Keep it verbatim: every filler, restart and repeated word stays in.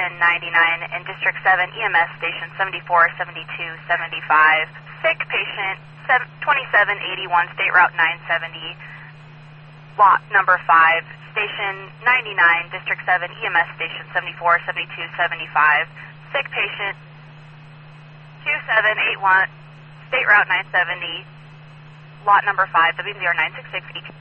Station ninety-nine and District seven E M S Station seventy-four, seventy-two, seventy-five. Sick patient twenty-seven eighty-one, State Route nine seventy, lot number five, Station ninety-nine, District seven E M S Station seventy-four, seventy-two, seventy-five. Sick patient two seven eight one, State Route nine seventy, lot number five, W zero nine six six.